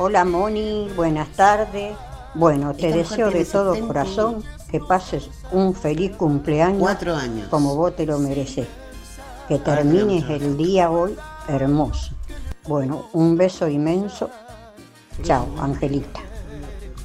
Hola Moni, buenas tardes. Bueno, te Esta mujer deseo de tiene todo 70 corazón que pases un feliz cumpleaños 4 años. como vos te lo mereces. Que Ahora te lo termines muestro. el día hoy hermoso. Bueno, un beso inmenso. Chao, Angelita.